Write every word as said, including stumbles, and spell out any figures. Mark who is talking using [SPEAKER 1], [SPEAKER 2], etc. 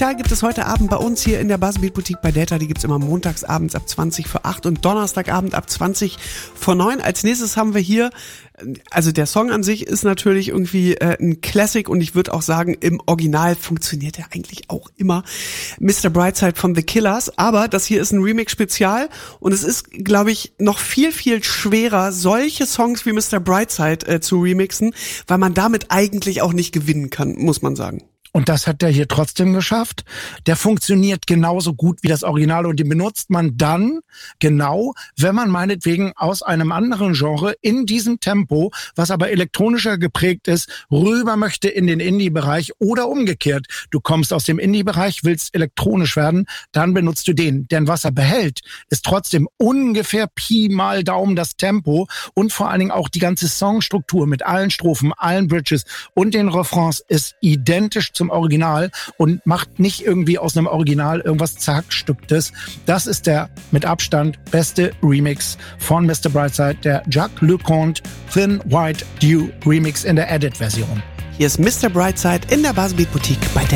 [SPEAKER 1] Spezial gibt es heute Abend bei uns hier in der Buzzbeat Boutique bei Delta. Die gibt's immer montags abends ab zwanzig vor acht und Donnerstagabend ab zwanzig vor neun. Als nächstes haben wir hier, also der Song an sich ist natürlich irgendwie äh, ein Classic und ich würde auch sagen, im Original funktioniert er eigentlich auch immer. Mister Brightside von The Killers, aber das hier ist ein Remix-Spezial und es ist, glaube ich, noch viel, viel schwerer, solche Songs wie Mister Brightside äh, zu remixen, weil man damit eigentlich auch nicht gewinnen kann, muss man sagen.
[SPEAKER 2] Und das hat der hier trotzdem geschafft. Der funktioniert genauso gut wie das Original und den benutzt man dann genau, wenn man meinetwegen aus einem anderen Genre in diesem Tempo, was aber elektronischer geprägt ist, rüber möchte in den Indie-Bereich oder umgekehrt. Du kommst aus dem Indie-Bereich, willst elektronisch werden, dann benutzt du den. Denn was er behält, ist trotzdem ungefähr Pi mal Daumen das Tempo und vor allen Dingen auch die ganze Songstruktur mit allen Strophen, allen Bridges und den Refrains ist identisch zum Original und macht nicht irgendwie aus einem Original irgendwas Zerhackstücktes. Das ist der mit Abstand beste Remix von Mister Brightside, der Jacques Leconte Thin White Dew Remix in der Edit-Version.
[SPEAKER 1] Hier ist Mister Brightside in der Buzzbeat Boutique bei